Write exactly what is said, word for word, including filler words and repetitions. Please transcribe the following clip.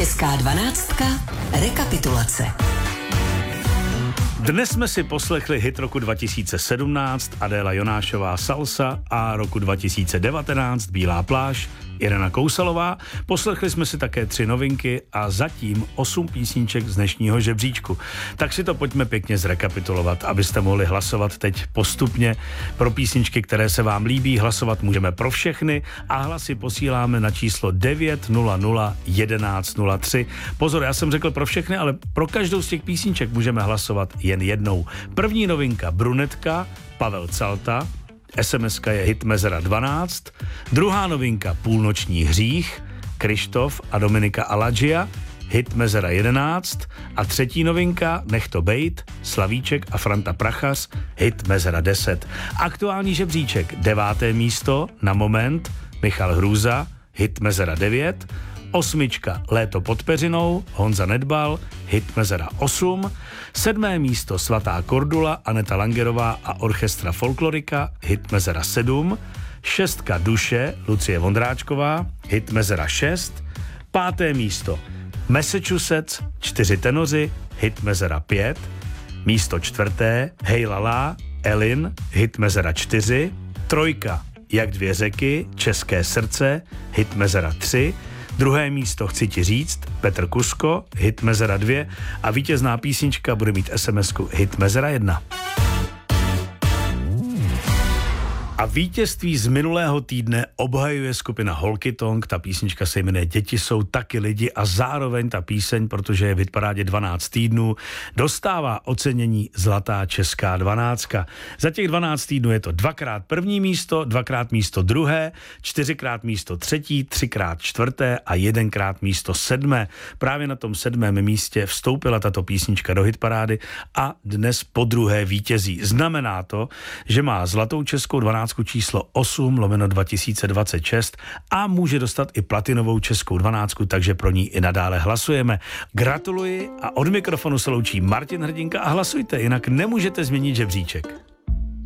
Česká dvanáctka. Rekapitulace. Dnes jsme si poslechli hit roku dva tisíce sedmnáct Adéla Jonášová Salsa a roku dva tisíce devatenáct Bílá pláž Irena Kousalová. Poslechli jsme si také tři novinky a zatím osm písniček z dnešního žebříčku. Tak si to pojďme pěkně zrekapitulovat, abyste mohli hlasovat teď postupně pro písničky, které se vám líbí. Hlasovat můžeme pro všechny a hlasy posíláme na číslo devět nula nula jedenáct nula tři. Pozor, já jsem řekl pro všechny, ale pro každou z těch písniček můžeme hlasovat jen jednou. První novinka Brunetka, Pavel Calta, SMSka je hit Mezera dvanáct, druhá novinka Půlnoční hřích, Krištof a Dominika Aladžia, hit Mezera jedenáct a třetí novinka Nech to bejt, Slavíček a Franta Prachař, hit Mezera deset. Aktuální žebříček, deváté místo Na moment, Michal Hrůza, hit Mezera devět, osmička Léto pod peřinou, Honza Nedbal, hit Mezera osm, sedmé místo Svatá Kordula, Aneta Langerová a Orchestra Folklorika, hit Mezera sedm, šestka Duše, Lucie Vondráčková, hit Mezera šest, páté místo Massachusetts, čtyři tenoři, hit Mezera pět, místo čtvrté Hej lala, Elin, hit Mezera čtyři, trojka Jak dvě řeky, České srdce, hit Mezera tři, druhé místo Chci ti říct, Petr Kusko, hit Mezera dva a vítězná písnička bude mít SMSku hit Mezera jedna. A vítězství z minulého týdne obhajuje skupina Holkytong, ta písnička se jmenuje Děti jsou taky lidi a zároveň ta píseň, protože je v hitparádě dvanáct týdnů, dostává ocenění Zlatá česká dvanáctka. Za těch dvanáct týdnů je to dvakrát první místo, dvakrát místo druhé, čtyřikrát místo třetí, třikrát čtvrté a jedenkrát místo sedmé. Právě na tom sedmém místě vstoupila tato písnička do hitparády a dnes podruhé vítězí. Znamená to, že má Zlatou českou dvanáctku číslo osm lomeno dva tisíce dvacet šest a může dostat i platinovou českou dvanáctku, takže pro ní i nadále hlasujeme. Gratuluji a od mikrofonu se loučí Martin Hrdinka a hlasujte, jinak nemůžete změnit žebříček.